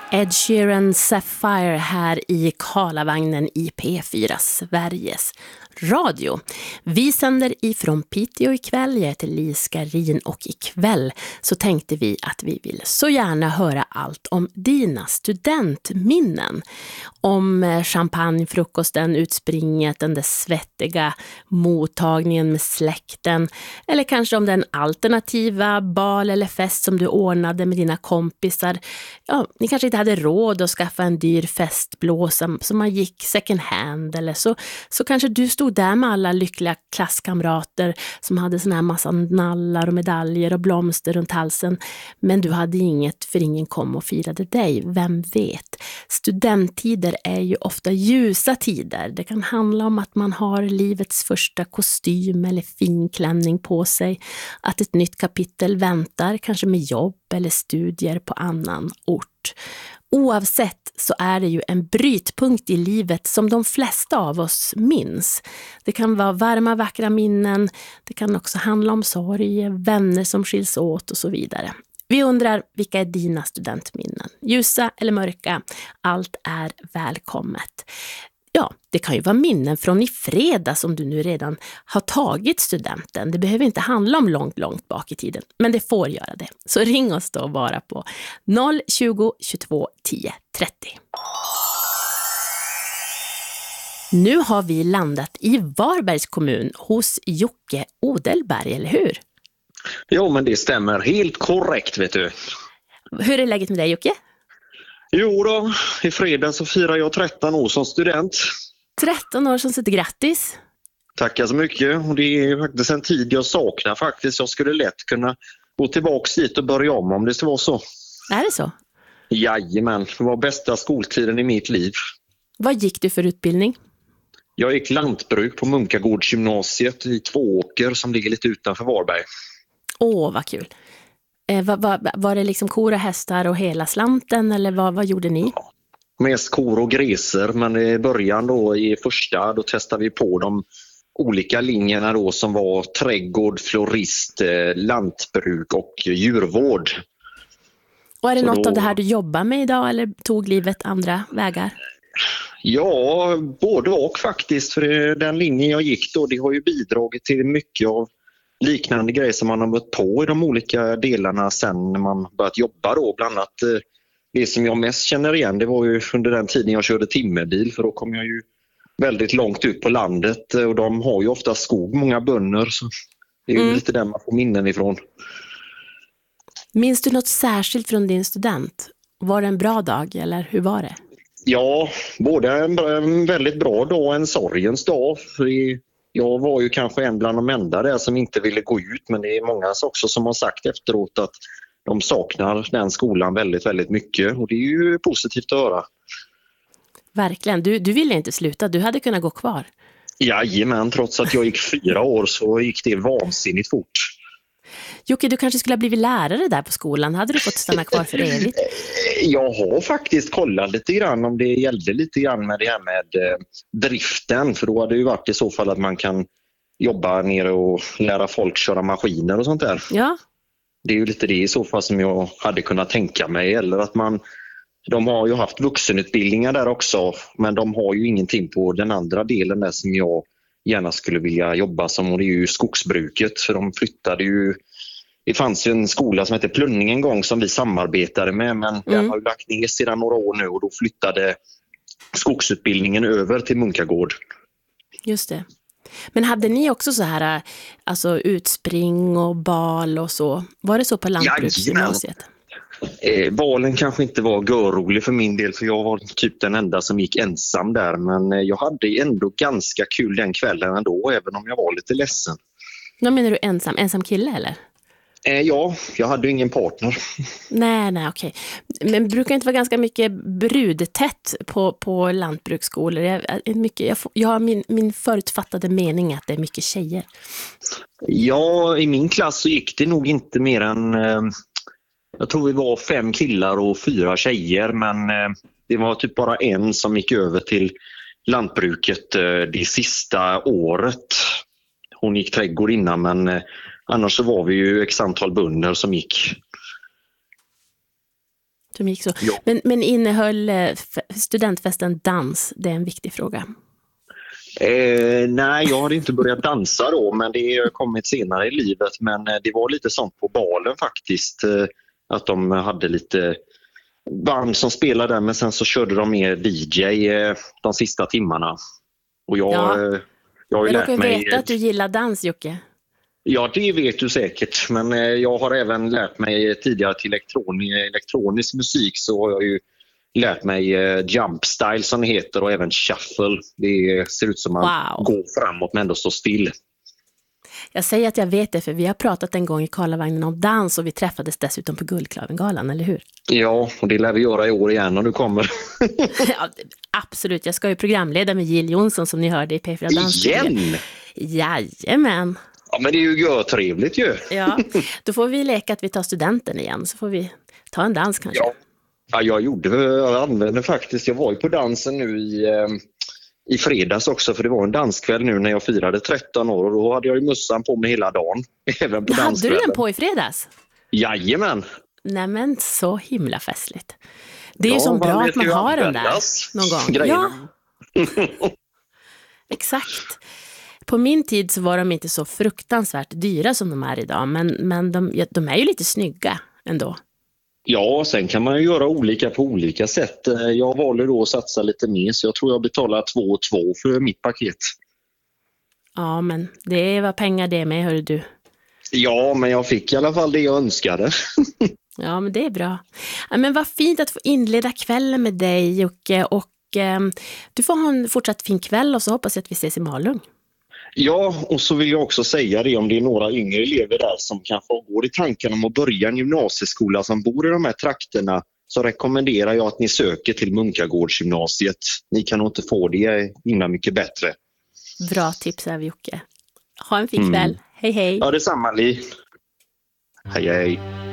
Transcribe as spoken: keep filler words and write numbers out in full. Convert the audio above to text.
Ed Sheeran Sapphire här i Karlavagnen i P fyra Sveriges Radio. Vi sänder ifrån Piteå ikväll. Jag heter Lis Garin och ikväll så tänkte vi att vi vill så gärna höra allt om dina studentminnen. Om champagnefrukosten, utspringet, den där svettiga mottagningen med släkten. Eller kanske om den alternativa bal eller fest som du ordnade med dina kompisar. Ja, ni kanske inte hade råd att skaffa en dyr festblåsa som man gick second hand. Eller så, så kanske du stod där med alla lyckliga klasskamrater som hade såna här massa nallar och medaljer och blomster runt halsen. Men du hade inget för ingen kom och firade dig. Vem vet? Studenttider är ju ofta ljusa tider. Det kan handla om att man har livets första kostym eller finklänning på sig. Att ett nytt kapitel väntar, kanske med jobb eller studier på annan ort. Oavsett så är det ju en brytpunkt i livet som de flesta av oss minns. Det kan vara varma, vackra minnen. Det kan också handla om sorg, vänner som skiljs åt och så vidare. Vi undrar, vilka är dina studentminnen? Ljusa eller mörka? Allt är välkommet. Ja, det kan ju vara minnen från i fredags om du nu redan har tagit studenten. Det behöver inte handla om långt, långt bak i tiden, men det får göra det. Så ring oss då bara på noll tjugo, tjugotvå, tio, trettio. Nu har vi landat i Varbergs kommun hos Jocke Odelberg, eller hur? Jo, men det stämmer helt korrekt, vet du. Hur är läget med dig, Jocke? Jo då, i fredag så firar jag tretton år som student. tretton år som sitter, grattis! Tackar så mycket. Och det är faktiskt en tid jag saknar faktiskt. Jag skulle lätt kunna gå tillbaka dit och börja om om det så var så. Är det så? Jajamän, det var bästa skoltiden i mitt liv. Vad gick du för utbildning? Jag gick lantbruk på Munkagårdsgymnasiet i Tvååker som ligger lite utanför Varberg. Åh, vad kul! Eh, var, var, var det liksom kor och hästar och hela slanten eller vad, vad gjorde ni? Ja, mest kor och gräser, men i början då i första då testade vi på de olika linjerna då som var trädgård, florist, lantbruk och djurvård. Och är det Så något då... av det här du jobbar med idag eller tog livet andra vägar? Ja, både och faktiskt, för den linjen jag gick då det har ju bidragit till mycket av liknande grejer som man har mött på i de olika delarna sen när man börjat jobba då. Bland annat det som jag mest känner igen det var ju under den tiden jag körde timmerbil, för då kom jag ju väldigt långt ut på landet och de har ju ofta skog, många bönder, så det är ju mm. lite där man får minnen ifrån. Minns du något särskilt från din student? Var det en bra dag eller hur var det? Ja, både en, en väldigt bra dag och en sorgens dag. För jag var ju kanske en bland de enda där som inte ville gå ut, men det är många också som har sagt efteråt att de saknar den skolan väldigt, väldigt mycket och det är ju positivt att höra. Verkligen, du, du ville inte sluta, du hade kunnat gå kvar. Jajamän, trots att jag gick fyra år så gick det vansinnigt fort. Jocke, du kanske skulle ha blivit lärare där på skolan. Hade du fått stanna kvar för evigt? Jag har faktiskt kollat lite grann om det gällde lite grann med det här med eh, driften. För då hade det ju varit i så fall att man kan jobba nere och lära folk köra maskiner och sånt där. Ja. Det är ju lite det i så fall som jag hade kunnat tänka mig. Eller att man, de har ju haft vuxenutbildningar där också. Men de har ju ingenting på den andra delen där som jag gärna skulle vilja jobba som, och det är ju skogsbruket, för de flyttade ju, det fanns ju en skola som heter Plunning en gång som vi samarbetade med, men mm. den har ju lagt ner sedan några år nu och då flyttade skogsutbildningen över till Munkagård. Just det. Men hade ni också så här alltså utspring och bal och så? Var det så på lantbruksgymnasiet? Eh, balen kanske inte var görrolig för min del, för jag var typ den enda som gick ensam där, men eh, jag hade ändå ganska kul den kvällen ändå, även om jag var lite ledsen. Vad menar du ensam? Ensam kille eller? Eh, ja, jag hade ju ingen partner. Nej, nej, okej. Men brukar det inte vara ganska mycket brudtätt på, på lantbruksskolor? Jag, mycket, jag, jag har min, min förutfattade mening att det är mycket tjejer. Ja, i min klass så gick det nog inte mer än... Eh, jag tror vi var fem killar och fyra tjejer, men eh, det var typ bara en som gick över till lantbruket eh, det sista året. Hon gick trädgård innan, men eh, annars så var vi ju x antal bönder som gick. som gick så. Ja. Men, men innehöll eh, f- studentfesten dans? Det är en viktig fråga. Eh, nej, jag hade inte börjat dansa då, men det har kommit senare i livet. Men eh, det var lite sånt på balen faktiskt. Eh, att de hade lite band som spelade där, men sen så körde de mer D J eh, de sista timmarna. Och jag, Ja. eh, jag har ju Jag lärt råkar mig... veta att du gillar dans, Jocke. Ja, det vet du säkert. Men eh, jag har även lärt mig tidigare till elektroni- elektronisk musik, så har jag ju lärt mig eh, jump style som det heter, och även shuffle. Det ser ut som att man Wow. går framåt men ändå står still. Jag säger att jag vet det, för vi har pratat en gång i Karlavagnen om dans och vi träffades dessutom på Guldklavengalan, eller hur? Ja, och det lär vi göra i år igen om du kommer. Ja, absolut, jag ska ju programleda med Jill Johnson som ni hörde i P fyra Dans. Igen? Jajamän. Ja, men det är ju görtrevligt ju. Ja, då får vi leka att vi tar studenten igen, så får vi ta en dans kanske. Ja. Ja, jag gjorde, jag använde faktiskt, jag var ju på dansen nu i, eh, i fredags också, för det var en danskväll nu när jag firade tretton år, och då hade jag ju mössan på mig hela dagen. Även på Hade du danskvällen. den på i fredags? Jajamän. Nej men så himla festligt. Det är ju Ja, så man bra vet att man ju har den där användas. någon gång. Grejerna. Ja, exakt. På min tid så var de inte så fruktansvärt dyra som de är idag, men, men de, ja, de är ju lite snygga ändå. Ja, sen kan man ju göra olika på olika sätt. Jag valde då att satsa lite mer, så jag tror jag betalar två och två för mitt paket. Ja, men det var pengar det med, hör du. Ja, men jag fick i alla fall det jag önskade. Ja, men det är bra. Ja, men vad fint att få inleda kvällen med dig, Jocke. Och eh, du får ha en fortsatt fin kväll, och så hoppas jag att vi ses i Malung. Ja, och så vill jag också säga det, om det är några yngre elever där som kanske går i tanken om att börja en gymnasieskola som bor i de här trakterna, så rekommenderar jag att ni söker till Munkagårdsgymnasiet. Ni kan nog inte få det innan mycket bättre. Bra tips här, Jocke. Ha en fin kväll. Mm. Hej hej. Ja, detsamma, Li. Hej hej.